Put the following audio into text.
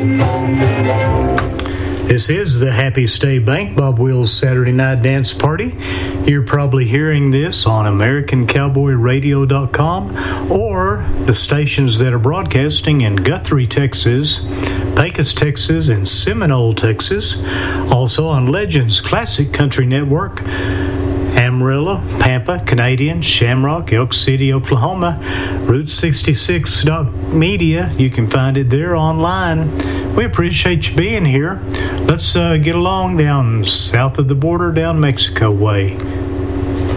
This is the Happy State Bank Bob Wills Saturday Night Dance Party. You're probably hearing this on AmericanCowboyRadio.com or the stations that are broadcasting in Guthrie, Texas, Pecos, Texas, and Seminole, Texas. Also on Legends Classic Country Network, Amarillo, Pampa, Canadian, Shamrock, Elk City, Oklahoma, Route 66 Media. You can find it there online. We appreciate you being here. Let's get along down south of the border, down Mexico way.